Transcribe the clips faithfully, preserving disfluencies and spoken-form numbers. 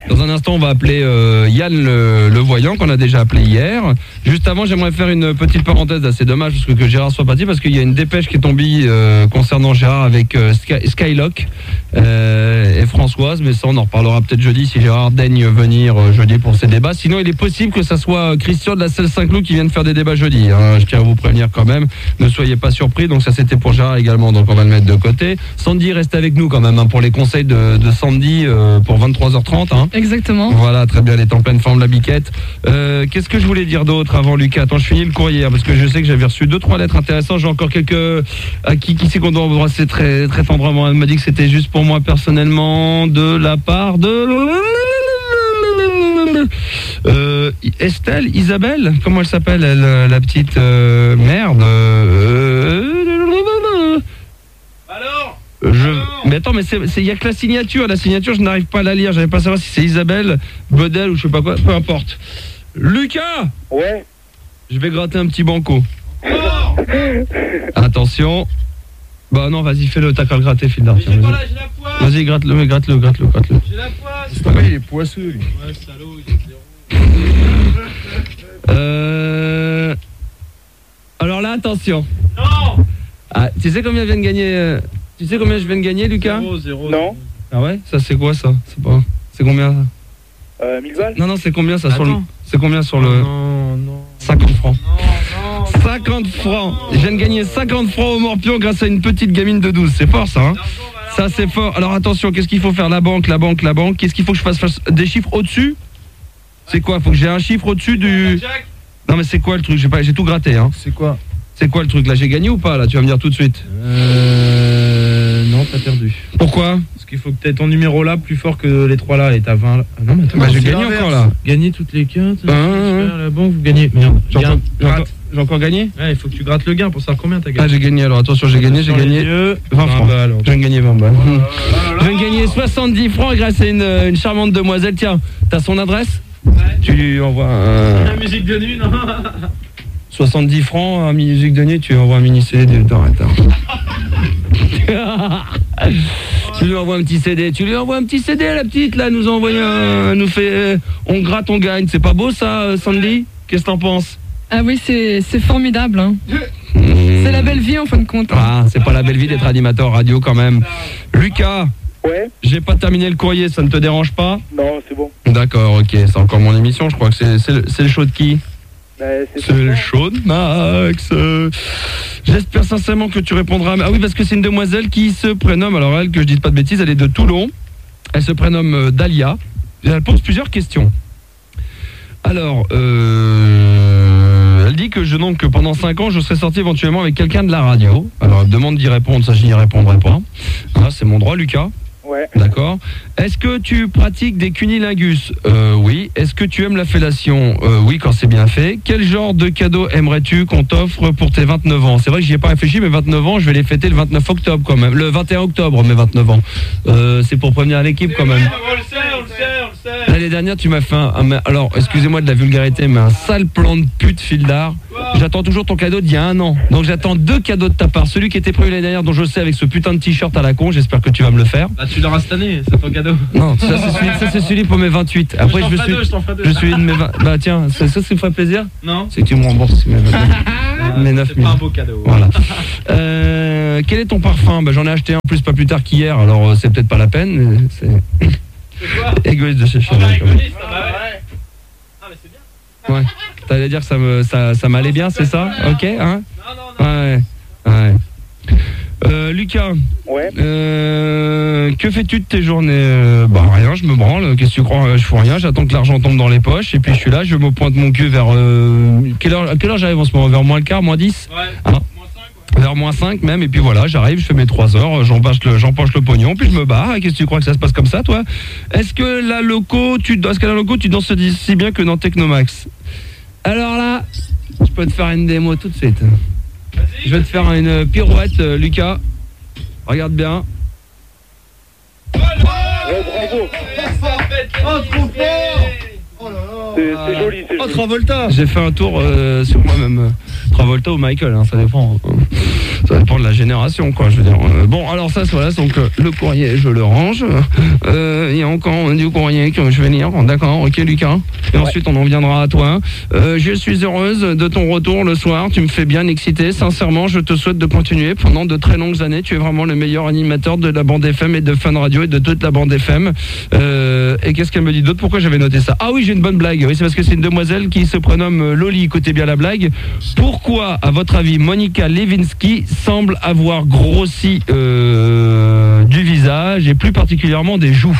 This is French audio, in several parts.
Dans un instant, on va appeler euh, Yann le, le voyant, qu'on a déjà appelé hier. Juste avant, j'aimerais faire une petite parenthèse. C'est dommage parce que, que Gérard soit parti, parce qu'il y a une dépêche qui est tombée euh, concernant Gérard avec euh, Sky, Skylock euh, et Françoise. Mais ça, on en reparlera peut-être jeudi si Gérard daigne venir euh, jeudi pour ses débats. Sinon, il est possible que ça soit Christian de la Selle Saint-Cloud qui vienne faire des débats jeudi. Hein. Je tiens à vous prévenir quand même. Ne soyez pas surpris. Donc ça, c'était pour Gérard également. Donc on va le mettre de côté. Sandy reste avec nous quand même hein, pour les conseils de, de Sandy euh, pour vingt-trois heures trente. Hein. Exactement. Voilà, très bien, elle est en pleine forme, la biquette. Euh, qu'est-ce que je voulais dire d'autre avant Lucas? Attends, je finis le courrier, parce que je sais que j'avais reçu deux, trois lettres intéressantes. J'ai encore quelques... À qui, qui c'est qu'on doit embrasser très, très tendrement? Elle m'a dit que c'était juste pour moi personnellement, de la part de... Euh, Estelle, Isabelle, comment elle s'appelle, elle, la petite euh, merde euh, Alors Je... Mais attends, mais il y a que la signature. La signature, je n'arrive pas à la lire. J'avais pas à savoir si c'est Isabelle, Bodel ou je sais pas quoi. Peu importe. Lucas. Ouais. Je vais gratter un petit banco. Oh attention. Bah non, vas-y, fais-le. T'as qu'à le gratter, fil d'art. J'ai pas là, j'ai la poisse. Vas-y, gratte-le, mais gratte-le, gratte-le, gratte-le. J'ai la poisse. C'est pas mal, il est poisseux, lui. Ouais, salaud, il est zéro. Euh... Alors là, attention. Non. Ah, tu sais combien vient de gagner euh... Tu sais combien je viens de gagner, Lucas? Zéro, zéro. Non. Ah ouais? Ça, c'est quoi, ça? C'est pas... C'est combien, ça? Euh, mille balles? Non, non, c'est combien, ça, Attends. sur le... C'est combien sur le... Non, non. cinquante francs. Non, non. cinquante francs. Je viens de gagner cinquante francs au Morpion grâce à une petite gamine de douze. C'est fort, ça, hein? Ça, c'est fort. Alors, attention, qu'est-ce qu'il faut faire? La banque, la banque, la banque. Qu'est-ce qu'il faut que je fasse? Fasse des chiffres au-dessus? C'est quoi? Faut que j'ai un chiffre au-dessus du... Non, mais c'est quoi le truc? J'ai pas... j'ai tout gratté, hein. C'est quoi? C'est quoi le truc, là? J'ai gagné ou pas, là? Tu vas me dire tout de suite. Euh... Non, t'as perdu. Pourquoi? Parce qu'il faut que t'aies ton numéro là plus fort que les trois là et t'as vingt là. Ah non, mais attends, Bah, j'ai c'est gagné l'inverse. encore, là. Gagner toutes les quintes. Ah, ah, Super, la banque, vous gagnez. Merde. J'ai encore... Gain, j'ai encore- gratte. j'ai encore gagné? Ouais, il faut que tu grattes le gain pour savoir combien t'as Ah, gagné. j'ai gagné, alors attention, j'ai gagné, j'ai Sur les gagné yeux, vingt francs. balles. Je viens de gagner vingt balles. Je viens de gagner soixante-dix francs grâce à une, une charmante demoiselle. Tiens, t'as son adresse? Ouais. Tu lui envoies un... La musique de nuit, non? soixante-dix francs à musique de nuit, tu lui envoies un mini C D. Attends, attends. Tu lui envoies un petit C D. Tu lui envoies un petit C D, la petite, là, nous envoie un... nous fait... On gratte, on gagne. C'est pas beau, ça, Sandy? Qu'est-ce que t'en penses? Ah oui, c'est c'est formidable. Hein. Mmh. C'est la belle vie en fin de compte. Hein. Ah, c'est pas la belle vie d'être animateur radio, quand même. Lucas, Ouais. j'ai pas terminé le courrier, ça ne te dérange pas? Non, c'est bon. D'accord, ok, c'est encore mon émission, je crois que c'est c'est le, c'est le show de qui? Bah, c'est C'est le show de Max. J'espère sincèrement que tu répondras. Ah oui, parce que c'est une demoiselle qui se prénomme, alors elle, que je dise pas de bêtises, elle est de Toulon. Elle se prénomme euh, Dalia. Et elle pose plusieurs questions. Alors, euh, elle dit que je donc que pendant cinq ans, je serai sorti éventuellement avec quelqu'un de la radio. Alors, elle demande d'y répondre, ça je n'y répondrai pas. Ah, c'est mon droit, Lucas. Ouais. D'accord. Est-ce que tu pratiques des cunilingus? euh, Oui. Est-ce que tu aimes la fellation? euh, Oui, quand c'est bien fait. Quel genre de cadeau aimerais-tu qu'on t'offre pour tes vingt-neuf ans? C'est vrai que j'y ai pas réfléchi, mais vingt-neuf ans, je vais les fêter le vingt-neuf octobre quand même. Le vingt et un octobre, mes vingt-neuf ans. Euh, c'est pour prévenir l'équipe quand même. On le sait, on le sait, on le sait. L'année dernière, tu m'as fait un... un- alors, excusez-moi de la vulgarité, mais un sale plan de pute fil d'art. J'attends toujours ton cadeau d'il y a un an. Donc j'attends deux cadeaux de ta part. Celui qui était prévu l'année dernière, dont je sais, avec ce putain de t-shirt à la con. J'espère que tu vas me le faire. Bah tu l'auras cette année, c'est ton cadeau. Non, ça c'est celui, ça, c'est celui pour mes vingt-huit. Après, je je, t'en ferai suis, deux, je t'en ferai deux. je suis de mes vingt. Bah tiens, ça, ça, ça me ferait plaisir. Non. C'est que tu me rembourses mes, Ah, mes neuf c'est mille. pas un beau cadeau. Voilà. Euh, quel est ton parfum? Bah j'en ai acheté un plus pas plus tard qu'hier. Alors euh, c'est peut-être pas la peine. Mais c'est C'est quoi? égoïste de chez Ah bah, Chanel. quand même. égoïste, ah bah ouais. Ah mais c'est bien. Ouais. T'allais dire que ça me, ça, ça m'allait bien, c'est ça? Ok, hein? Non, non, non. Ouais. Ouais. Euh, Lucas, Ouais. euh, que fais-tu de tes journées? euh, Bah rien, je me branle. Qu'est-ce que tu crois? Je fais rien. J'attends que l'argent tombe dans les poches et puis je suis là. Je me pointe mon cul vers euh, quelle heure? À quelle heure j'arrive en ce moment? Vers moins le quart, moins dix? Ouais. Ah. Moins cinq, ouais. Vers moins cinq même. Et puis voilà, j'arrive, je fais mes trois heures, j'empoche le, j'empoche le pognon, puis je me barre. Qu'est-ce que tu crois que ça se passe comme ça, toi? Est-ce que la loco, tu, est-ce qu'à la loco, tu danses si bien que dans Technomax? Alors là, je peux te faire une démo tout de suite. Vas-y. Je vais te faire une pirouette, euh, Lucas. Regarde bien. Ouais, bravo. Oh, trop fort. C'est c'est joli, c'est Oh, joli. Travolta. J'ai fait un tour euh, sur moi-même. Travolta ou Michael, hein, ça dépend. Ça Ça dépend de la génération, quoi, je veux dire. Euh, bon, alors ça, voilà, donc euh, le courrier, je le range. Euh, Il y a encore du courrier que je vais lire. D'accord, ok, Lucas. Et ouais. Ensuite, on en viendra à toi. Euh, je suis heureuse de ton retour le soir. Tu me fais bien exciter. Sincèrement, je te souhaite de continuer pendant de très longues années. Tu es vraiment le meilleur animateur de la bande F M et de Fun Radio et de toute la bande F M. Euh, et qu'est-ce qu'elle me dit d'autre? Pourquoi j'avais noté ça? Ah oui, j'ai une bonne blague. Oui, c'est parce que c'est une demoiselle qui se prénomme Loli. Écoutez bien la blague. Pourquoi, à votre avis, Monica Lewinsky semble avoir grossi euh, du visage et plus particulièrement des joues?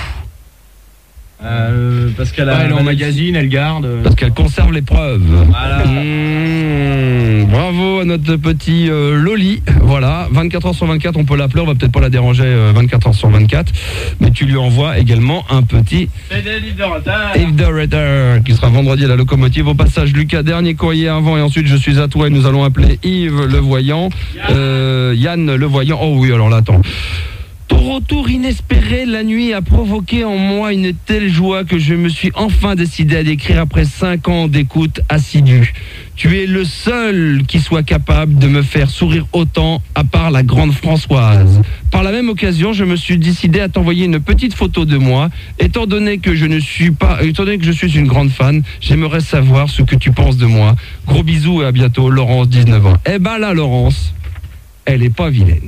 Euh, parce qu'elle a, ouais, elle est en magazine, elle garde. Parce qu'elle conserve les preuves. Voilà. Mmh, bravo à notre petit euh, Loli. Voilà, vingt-quatre heures sur vingt-quatre, on peut l'appeler, on va peut-être pas la déranger euh, vingt-quatre heures sur vingt-quatre. Mais tu lui envoies également un petit Yves de retard. Yves de retard, qui sera vendredi à la locomotive. Au passage, Lucas, dernier courrier avant, et ensuite je suis à toi et nous allons appeler Yves le voyant. Euh, Yann le voyant. Oh oui, alors là, attends. Ton retour inespéré la nuit a provoqué en moi une telle joie que je me suis enfin décidé à l'écrire après cinq ans d'écoute assidue. Tu es le seul qui soit capable de me faire sourire autant, à part la grande Françoise. Par la même occasion, je me suis décidé à t'envoyer une petite photo de moi. Étant donné que je ne suis pas, étant donné que je suis une grande fan, j'aimerais savoir ce que tu penses de moi. Gros bisous et à bientôt, Laurence, dix-neuf ans. Eh ben là, Laurence, elle est pas vilaine.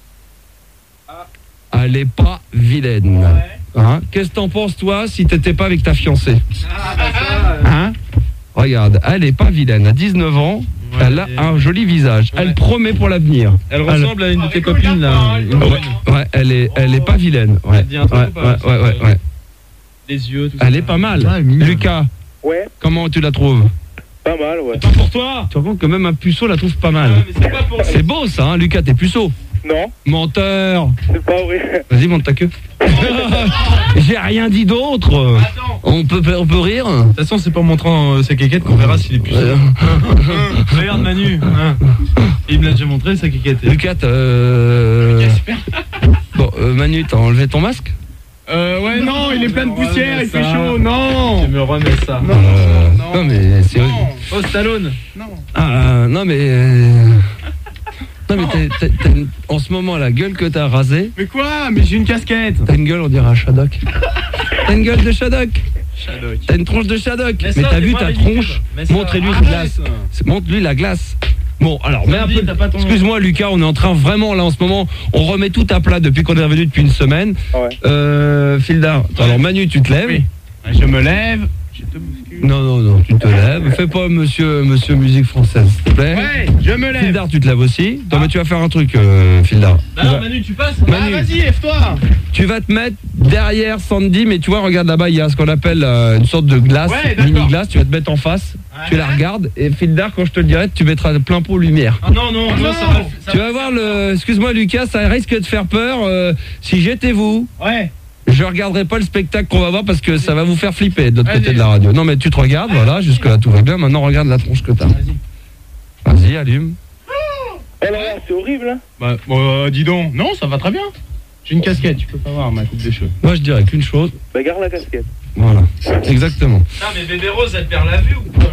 Elle est pas vilaine. Ouais. Hein? Qu'est-ce que t'en penses, toi, si t'étais pas avec ta fiancée? Ah, bah ça, euh... Hein? Regarde, elle est pas vilaine. À dix-neuf ans, ouais, elle a et... un joli visage. Ouais. Elle promet pour l'avenir. Elle ressemble elle... à une de tes oh, copines, là. Une ouais, ouais, elle est, elle est pas vilaine. Ouais, ouais, ouais, ouais, ouais, ouais. Les yeux, tout elle ça. est pas mal. Ouais, Lucas, ouais. Comment tu la trouves? Pas mal, ouais. C'est pas pour toi. Tu te rends compte que même un puceau la trouve pas mal. Ouais, mais c'est pas pour... C'est beau, ça, hein, Lucas, t'es puceau. Non. Menteur. C'est pas vrai. Vas-y, monte ta queue. J'ai rien dit d'autre. Attends. On peut, on peut rire. De toute façon, c'est pas en montrant euh, sa quéquette qu'on verra s'il est puceau. Euh... Regarde Manu. Hein. Il me l'a déjà montré, sa quéquette. Lucas, euh... Lucas, super. Bon, euh, Manu, t'as enlevé ton masque? Euh, ouais, non, il est plein de poussière, il fait chaud, non. Je me remets ça. Non, euh, non, non, mais c'est... Non. Oh, Stallone. Non. Ah, euh, non, mais... Euh... Non mais t'as, t'as, t'as une, en ce moment la gueule que t'as rasée. Mais quoi? Mais j'ai une casquette. T'as une gueule, on dirait un Shadok. T'as une gueule de Shadok. Shadok. T'as une tronche de Shadok. Mais, mais ça, t'as vu ta tronche? Montre-lui la glace. Montre-lui la glace. Bon alors, mais un peu. Ton... Excuse-moi Lucas, on est en train vraiment là en ce moment, on remet tout à plat depuis qu'on est revenu depuis une semaine. Ouais. Euh, Filda. Ouais. Alors Manu, tu te lèves? Oui. Je me lève. Je te bouscule. Non, non, non, tu te lèves. Fais pas monsieur, monsieur musique française, s'il te plaît. Ouais, je me lève. Fildar, tu te lèves aussi. Ah. Non, mais tu vas faire un truc, euh, Fildar. Bah non, vas... Manu, tu passes. Manu, ah, vas-y, lève-toi. Tu vas te mettre derrière Sandy, mais tu vois, regarde là-bas, il y a ce qu'on appelle euh, une sorte de glace, ouais, mini-glace. Tu vas te mettre en face, ouais. Tu la regardes, et Fildar, quand je te le dirai, tu mettras plein pot lumière. Ah non, non, ah, non, ça va, ça tu vas voir le. Excuse-moi, Lucas, ça risque de faire peur. Euh, si j'étais vous. Ouais. Je regarderai pas le spectacle qu'on va voir parce que ça va vous faire flipper de l'autre côté de la radio. Non mais tu te regardes, voilà, jusque là tout va bien. Maintenant regarde la tronche que t'as. Vas-y. Vas-y, allume. Oh là là, c'est horrible hein. Bah, euh, dis donc. Non, ça va très bien. J'ai une casquette, tu peux pas voir ma coupe de cheveux. Moi je dirais qu'une chose. Bah garde la casquette. Voilà, exactement. Non mais bébé Rose, elle perd la vue ou quoi?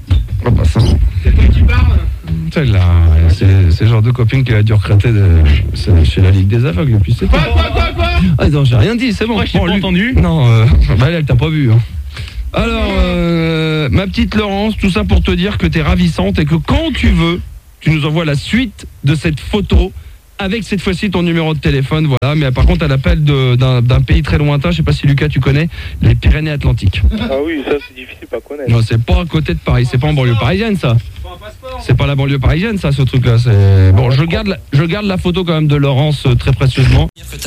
Oh bah ça. C'est toi qui parles? Celle-là, c'est, c'est le genre de copine qui a dû recruter de, c'est chez la Ligue des Aveugles depuis sept ans. Quoi, quoi, quoi, quoi? Ah non, j'ai rien dit, c'est bon. Moi, je t'ai bon, pas lui... entendu. Non, euh, bah elle, elle t'a pas vu. Hein. Alors, euh, ma petite Laurence, tout ça pour te dire que t'es ravissante et que quand tu veux, tu nous envoies la suite de cette photo avec cette fois-ci ton numéro de téléphone, voilà. Mais par contre, elle appelle de, d'un, d'un pays très lointain, je sais pas si Lucas tu connais, les Pyrénées-Atlantiques. Ah oui, ça c'est difficile à connaître. Non, c'est pas à côté de Paris, c'est pas en banlieue parisienne ça. C'est pas la banlieue parisienne ça, ce truc-là. C'est... Bon, je garde, la, je garde la photo quand même de Laurence euh, très précieusement.